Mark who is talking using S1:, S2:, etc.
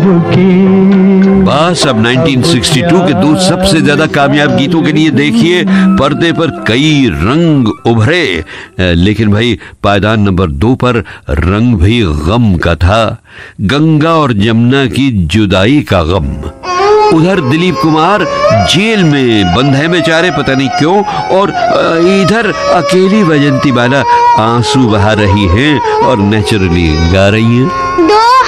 S1: बस अब 1962 के दो सबसे ज्यादा कामयाब गीतों के लिए देखिए पर्दे पर कई रंग उभरे, लेकिन भाई पायदान नंबर 2 पर रंग भी गम का था, गंगा और जमुना की जुदाई का गम। उधर दिलीप कुमार जेल में बंद है बेचारे, पता नहीं क्यों, और इधर अकेली वैजयंती माला आंसू बहा रही हैं और नेचुरली गा रही हैं।